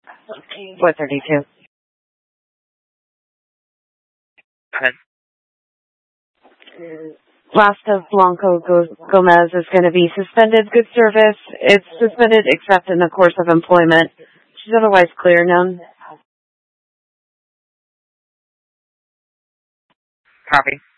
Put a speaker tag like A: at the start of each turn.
A: 432.
B: Okay.
A: Last of Blanco Gomez is going to be suspended. Good service. It's suspended except in the course of employment. She's otherwise clear now.
B: Copy.